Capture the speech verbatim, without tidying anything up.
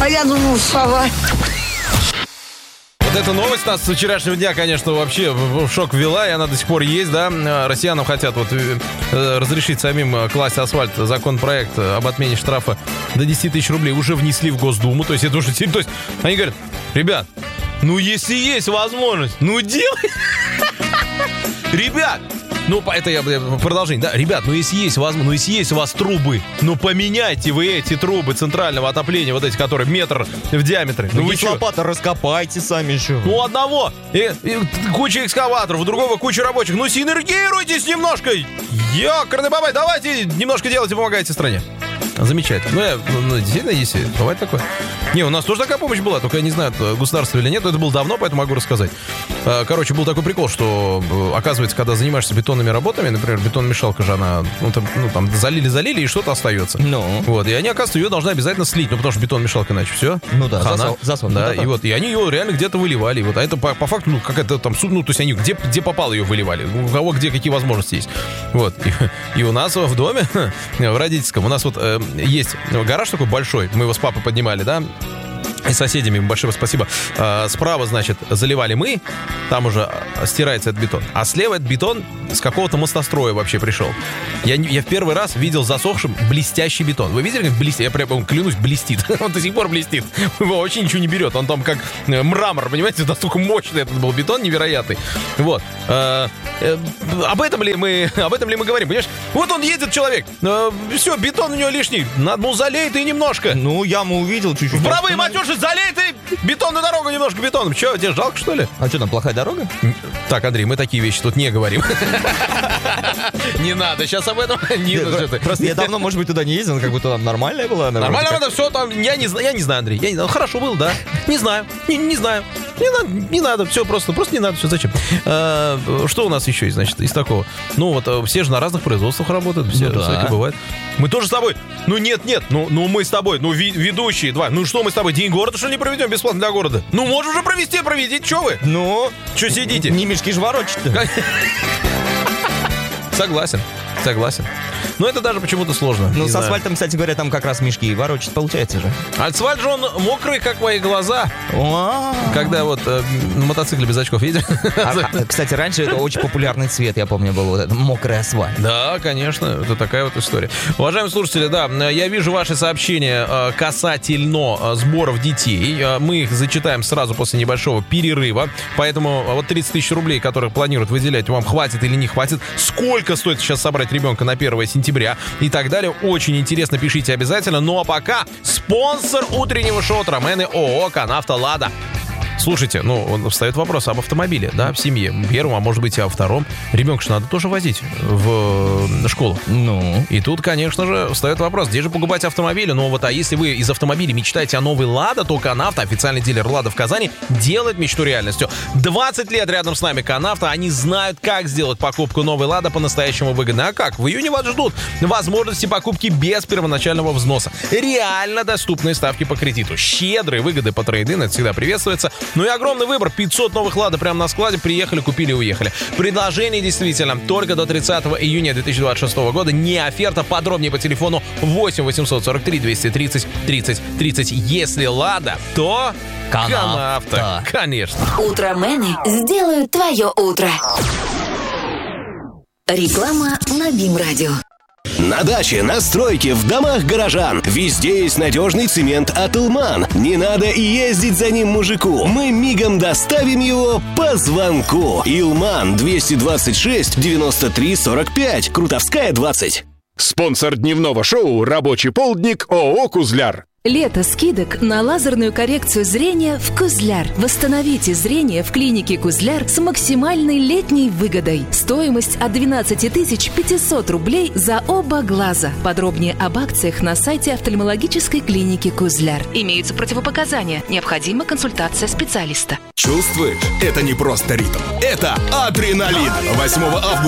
А я думал, сова. Вот эта новость нас с вчерашнего дня, конечно, вообще в шок ввела, и она до сих пор есть, да. Россиянам хотят вот разрешить самим класть асфальт. Законопроект об отмене штрафа до десять тысяч рублей уже внесли в Госдуму. То есть это уже... То есть они говорят, ребят, ну если есть возможность, ну делай. Ребят, ну, это я продолжение. Да, ребят, ну если есть возможность, ну если есть у вас трубы, ну поменяйте вы эти трубы центрального отопления, вот эти, которые метр в диаметре. Ну, ну вы лопата раскопайте сами еще. Ну, одного и, и куча экскаваторов, у другого куча рабочих. Ну, синергируйтесь немножко. Ёкарный бабай, давайте немножко делайте, помогайте стране. Замечательно. Ну, я, ну, действительно, если бывает такое. Не, у нас тоже такая помощь была, только я не знаю, государство или нет, но это было давно, поэтому могу рассказать. Короче, был такой прикол, что, оказывается, когда занимаешься бетонными работами, например, бетономешалка же, она, ну, там, ну, там залили-залили, и что-то остается. Ну. Вот, и они, оказывается, ее должны обязательно слить, ну, потому что бетономешалка иначе все. Ну да, хана. заслон. Да, ну, и вот, и они ее реально где-то выливали. Вот, а это по, по факту, ну, какая-то там, ну, то есть они где, где попало ее выливали, у кого где какие возможности есть. Вот, и, и у нас в доме, в родительском, у нас вот э, есть гараж такой большой, мы его с папой поднимали, да, и соседями, большое спасибо. А, справа, значит, заливали мы, там уже стирается этот бетон. А слева этот бетон с какого-то мостостроя вообще пришел. Я, я в первый раз видел засохшим блестящий бетон. Вы видели, как блестит? Я прям клянусь, блестит. Он до сих пор блестит. Его вообще ничего не берет. Он там как мрамор, понимаете? Настолько мощный этот был бетон, невероятный. Вот. А, э, об этом ли мы, об этом ли мы говорим, понимаешь? Вот он едет, человек. А, все, бетон у него лишний. Надо, ну, залей ты немножко. Ну, яму увидел чуть-чуть. В правые матюши залей ты бетонную дорогу немножко бетоном. Че, тебе жалко, что ли? А что, там плохая дорога? Так, Андрей, мы такие вещи тут не говорим. Не надо, сейчас об этом не надо. Просто я давно, может быть, туда не ездил, как будто там нормальная была. Нормально, это все там, я не знаю, я не знаю, Андрей. Я не знаю, хорошо было, да. Не знаю, не, не знаю. Не надо, не надо, все просто, просто не надо, все, зачем? А, что у нас еще есть, значит, из такого? Ну, вот все же на разных производствах работают, все, ну, да. Всякое бывает. Мы тоже с тобой, ну, нет, нет, ну, ну мы с тобой, ну, ви- ведущие два, ну, что мы с тобой, День города, что не проведем бесплатно для города? Ну, можем уже провести, проведите, что вы? Ну, что сидите? Не мешки ж ворочать-то. Согласен, согласен. Но это даже почему-то сложно. Ну, с асфальтом, кстати говоря, там как раз мешки и ворочать получается же. Асфальт же он мокрый, как мои глаза. О-о-о. Когда вот э, на мотоцикле без очков едешь. А, а, кстати, раньше это очень популярный цвет, я помню, был вот этот мокрый асфальт. Да, конечно, это такая вот история. Уважаемые слушатели, да, я вижу ваши сообщения э, касательно э, сборов детей. Э, мы их зачитаем сразу после небольшого перерыва. Поэтому вот тридцать тысяч рублей, которые планируют выделять, вам хватит или не хватит? Сколько стоит сейчас собрать ребенка на первое сентября и так далее? Очень интересно, пишите обязательно. Ну а пока спонсор утреннего шоу Тромены ООО «Канавто Лада». Слушайте, ну, встает вопрос об автомобиле, да, в семье. Первом, а может быть и о втором. Ребенка же надо тоже возить в школу. Ну. И тут, конечно же, встает вопрос, где же покупать автомобили? Ну вот, а если вы из автомобиля мечтаете о новой «Лада», то «Канавто», официальный дилер «Лада» в Казани, делает мечту реальностью. двадцать лет рядом с нами «Канавто», они знают, как сделать покупку новой «Лада» по-настоящему выгодно. А как? В июне вас ждут возможности покупки без первоначального взноса. Реально доступные ставки по кредиту. Щедрые выгоды по трейд-ин, это всегда приветствуется. Ну и огромный выбор. пятьсот новых «Лада» прямо на складе. Приехали, купили и уехали. Предложение действительно только до тридцатого июня две тысячи двадцать шестого года. Не оферта. Подробнее по телефону восемь восемьсот сорок три двести тридцать тридцать тридцать. Если «Лада», то «Канавто». Конечно. Утромены сделают твое утро. Реклама на БИМ-радио. На даче, на стройке, в домах горожан. Везде есть надежный цемент от «Илман». Не надо и ездить за ним мужику. Мы мигом доставим его по звонку. «Илман» двести двадцать шесть девяносто три сорок пять. Крутовская, двадцать. Спонсор дневного шоу «Рабочий полдник» ООО «Кузляр». Лето скидок на лазерную коррекцию зрения в Кузляр. Восстановите зрение в клинике Кузляр с максимальной летней выгодой. Стоимость от двенадцать тысяч пятьсот рублей за оба глаза. Подробнее об акциях на сайте офтальмологической клиники Кузляр. Имеются противопоказания. Необходима консультация специалиста. Чувствуешь? Это не просто ритм. Это адреналин. восьмого августа